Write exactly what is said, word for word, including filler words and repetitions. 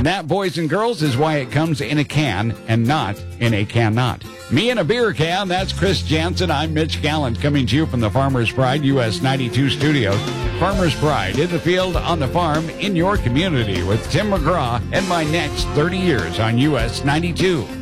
And that, boys and girls, is why it comes in a can and not in a cannot. Me in a beer can, that's Chris Jansen. I'm Mitch Gallant, coming to you from the Farmer's Pride U S ninety-two studios. Farmer's Pride, in the field, on the farm, in your community, with Tim McGraw and my next thirty years on U S ninety-two.